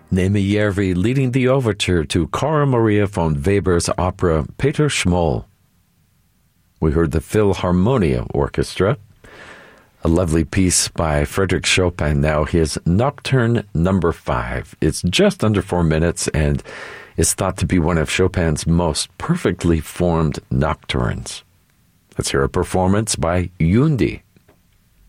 Naime Järvi leading the overture to Clara Maria von Weber's opera Peter Schmoll. We heard the Philharmonia Orchestra, a lovely piece by Frédéric Chopin, now his Nocturne Number 5. It's just under 4 minutes and is thought to be one of Chopin's most perfectly formed nocturnes. Let's hear a performance by Yundi.